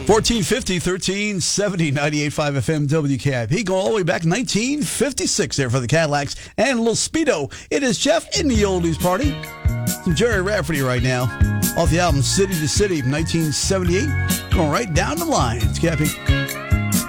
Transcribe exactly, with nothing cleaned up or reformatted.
fourteen fifty, thirteen seventy, ninety-eight point five F M W K I P. Going all the way back to nineteen fifty-six there for the Cadillacs and a little Speedo. It is Jeff in the Oldies Party. Some Jerry Rafferty right now off the album City to City from nineteen seventy-eight. Going right down the line. It's Cappy.